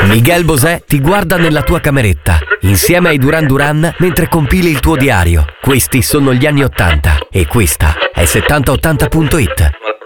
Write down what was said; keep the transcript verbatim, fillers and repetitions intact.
Miguel Bosé ti guarda nella tua cameretta, insieme ai Duran Duran, mentre compili il tuo diario. Questi sono gli anni ottanta e questa è settanta ottanta punto it.